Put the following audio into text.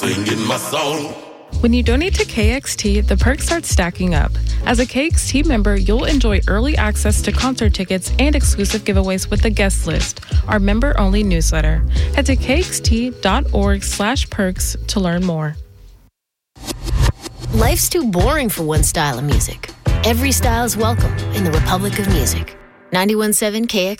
Singing my song. When you donate to KXT, the perks start stacking up. As a KXT member, you'll enjoy early access to concert tickets and exclusive giveaways with the guest list, our member-only newsletter. Head to kxt.org/perks to learn more. Life's too boring for one style of music. Every style is welcome in the Republic of Music. 91.7 KXT.